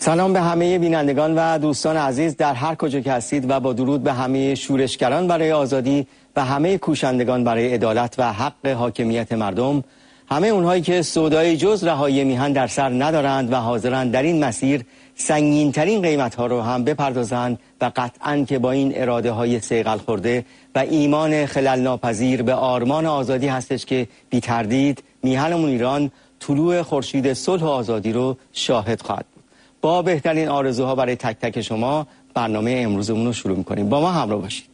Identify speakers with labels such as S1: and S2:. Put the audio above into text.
S1: سلام به همه بینندگان و دوستان عزیز در هر کجا که هستید و با درود به همه شورشگران برای آزادی و همه کوشندگان برای عدالت و حق حاکمیت مردم، همه اونهایی که سودای جز رهایی میهن در سر ندارند و حاضرند در این مسیر سنگین‌ترین قیمت‌ها رو هم بپردازند و قطعاً که با این اراده‌های صیقل خورده و ایمان خلل ناپذیر به آرمان آزادی هستش که بی تردید میهنمون ایران طلوع خورشید صلح و آزادی رو شاهد خواهد بود. با بهترین آرزوها برای تک تک شما برنامه امروزمون رو شروع می‌کنیم. با ما همراه باشید.